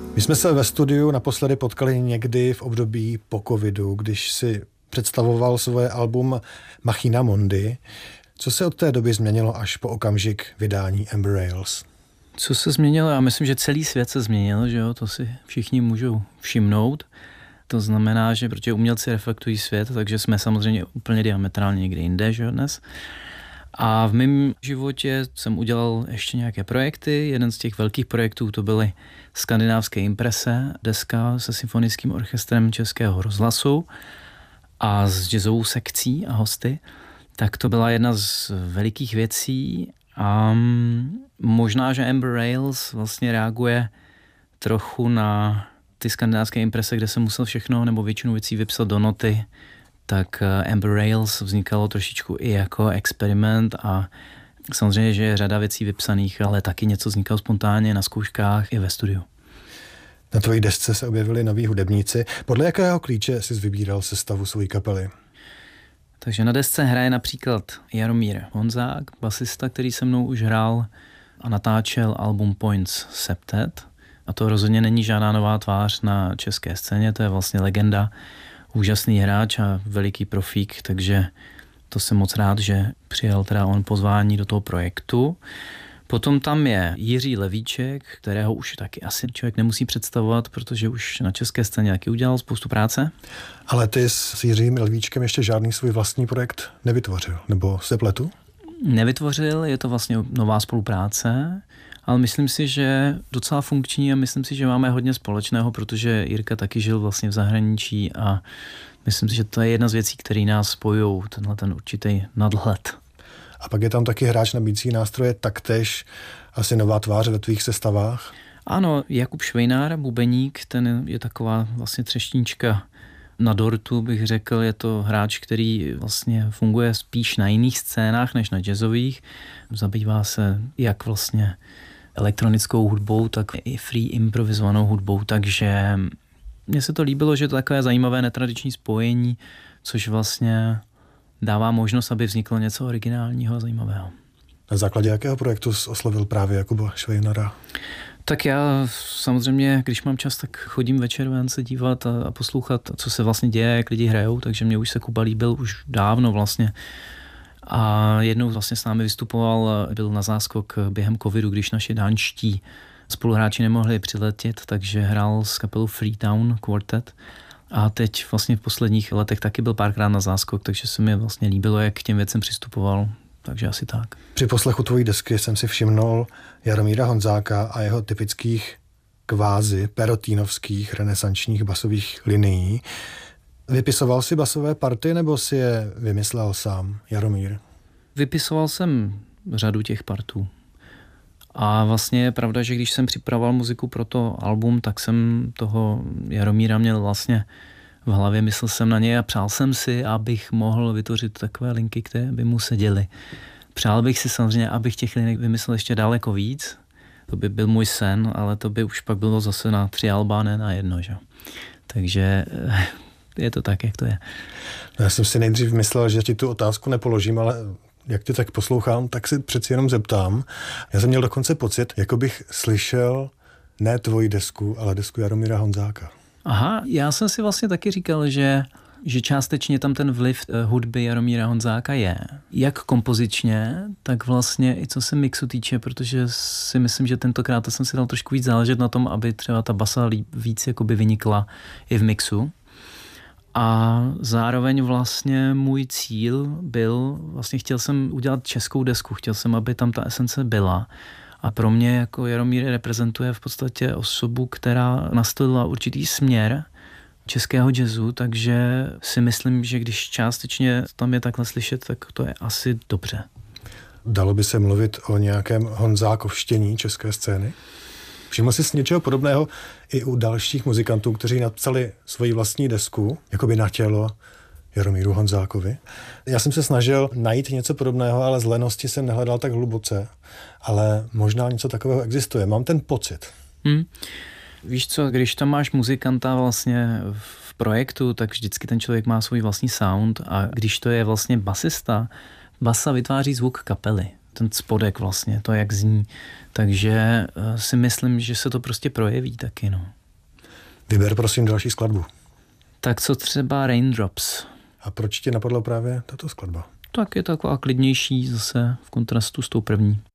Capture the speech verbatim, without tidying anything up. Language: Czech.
My jsme se ve studiu naposledy potkali někdy v období po covidu, když si představoval svoje album Machina Mondi. Co se od té doby změnilo až po okamžik vydání Amber Rails? Co se změnilo? Já myslím, že celý svět se změnil, že jo, to si všichni můžou všimnout. To znamená, že protože umělci reflektují svět, takže jsme samozřejmě úplně diametrálně někde jinde, že jo, dnes. A v mém životě jsem udělal ještě nějaké projekty. Jeden z těch velkých projektů to byly Skandinávské imprese, deska se symfonickým orchestrem Českého rozhlasu a s jazzovou sekcí a hosty. Tak to byla jedna z velikých věcí a možná, že Amber Rails vlastně reaguje trochu na ty skandinávské imprese, kde jsem musel všechno nebo většinu věcí vypsat do noty, tak Amber Rails vznikalo trošičku i jako experiment a samozřejmě, že je řada věcí vypsaných, ale taky něco vznikalo spontánně na zkouškách i ve studiu. Na tvojí desce se objevili noví hudebníci. Podle jakého klíče jsi vybíral sestavu své kapely? Takže na desce hraje například Jaromír Honzák, basista, který se mnou už hrál a natáčel album Points Septet. A to rozhodně není žádná nová tvář na české scéně, to je vlastně legenda, úžasný hráč a veliký profík, takže to jsem moc rád, že přijal teda on pozvání do toho projektu. Potom tam je Jiří Levíček, kterého už taky asi člověk nemusí představovat, protože už na české scéně taky udělal spoustu práce. Ale ty s Jiřím Levíčkem ještě žádný svůj vlastní projekt nevytvořil, nebo se pletu? Nevytvořil, je to vlastně nová spolupráce, ale myslím si, že docela funkční a myslím si, že máme hodně společného, protože Jirka taky žil vlastně v zahraničí a myslím si, že to je jedna z věcí, které nás spojují, tenhle ten určitý nadhled. A pak je tam taky hráč nabící nástroje, taktéž asi nová tvář ve tvých sestavách? Ano, Jakub Švejnár, bubeník, ten je taková vlastně třeštíčka na dortu, bych řekl, je to hráč, který vlastně funguje spíš na jiných scénách než na jazzových. Zabývá se jak vlastně elektronickou hudbou, tak i free improvizovanou hudbou, takže mně se to líbilo, že to je takové zajímavé netradiční spojení, což vlastně dává možnost, aby vzniklo něco originálního a zajímavého. Na základě jakého projektu jsi oslovil právě Jakuba Švejnara? Tak já samozřejmě, když mám čas, tak chodím večer ven se dívat a, a poslouchat, co se vlastně děje, jak lidi hrajou, takže mě už se Kuba líbil už dávno vlastně. A jednou vlastně s námi vystupoval, byl na záskok během covidu, když naši dánští spoluhráči nemohli přiletět, takže hrál s kapelou Freetown Quartet. A teď vlastně v posledních letech taky byl párkrát na záskok, takže se mi vlastně líbilo, jak k těm věcem přistupoval. Takže asi tak. Při poslechu tvojí desky jsem si všimnul Jaromíra Honzáka a jeho typických kvázi perotínovských renesančních basových linií. Vypisoval si basové party nebo si je vymyslel sám, Jaromír? Vypisoval jsem řadu těch partů. A vlastně je pravda, že když jsem připravoval muziku pro to album, tak jsem toho Jaromíra měl vlastně v hlavě, myslel jsem na něj a přál jsem si, abych mohl vytvořit takové linky, které by mu seděly. Přál bych si samozřejmě, abych těch linek vymyslel ještě daleko víc. To by byl můj sen, ale to by už pak bylo zase na tři alba, ne na jedno. Že? Takže je to tak, jak to je. Já jsem si nejdřív myslel, že ti tu otázku nepoložím, ale jak tě tak poslouchám, tak si přeci jenom zeptám. Já jsem měl dokonce pocit, jako bych slyšel ne tvoji desku, ale desku Jaromíra Honzáka. Aha, já jsem si vlastně taky říkal, že, že částečně tam ten vliv hudby Jaromíra Honzáka je. Jak kompozičně, tak vlastně i co se mixu týče, protože si myslím, že tentokrát jsem si dal trošku víc záležet na tom, aby třeba ta basa víc jakoby vynikla i v mixu. A zároveň vlastně můj cíl byl, vlastně chtěl jsem udělat českou desku, chtěl jsem, aby tam ta esence byla. A pro mě jako Jaromír reprezentuje v podstatě osobu, která nastolila určitý směr českého jazzu, takže si myslím, že když částečně tam je takhle slyšet, tak to je asi dobře. Dalo by se mluvit o nějakém honzákovštění české scény? Všiml jsi něčeho podobného i u dalších muzikantů, kteří napsali svoji vlastní desku, jakoby na tělo Jaromíru Honzákovi. Já jsem se snažil najít něco podobného, ale z lenosti jsem nehledal tak hluboce, ale možná něco takového existuje. Mám ten pocit. Hmm. Víš co, když tam máš muzikanta vlastně v projektu, tak vždycky ten člověk má svůj vlastní sound a když to je vlastně basista, basa vytváří zvuk kapely. Ten spodek vlastně, to jak zní. Takže si myslím, že se to prostě projeví taky, no. Vyber prosím další skladbu. Tak co třeba Raindrops? A proč tě napadla právě tato skladba? Tak je taková klidnější zase v kontrastu s tou první.